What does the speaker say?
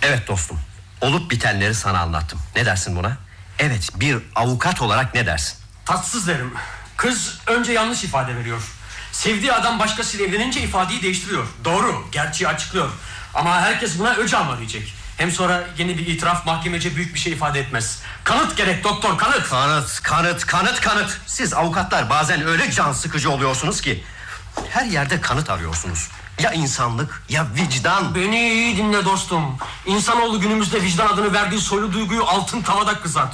Evet dostum, olup bitenleri sana anlattım. Ne dersin buna? Evet, bir avukat olarak ne dersin? Tatsız derim. Kız önce yanlış ifade veriyor. Sevdiği adam başkasıyla evlenince ifadeyi değiştiriyor. Doğru, gerçeği açıklıyor. Ama herkes buna öc alma diyecek. Hem sonra yeni bir itiraf mahkemece büyük bir şey ifade etmez. Kanıt gerek doktor, kanıt. Kanıt. Siz avukatlar bazen öyle can sıkıcı oluyorsunuz ki her yerde kanıt arıyorsunuz. Ya insanlık ya vicdan. Beni iyi dinle dostum. İnsanoğlu günümüzde vicdan adını verdiği soylu duyguyu altın tavada kızartıyor.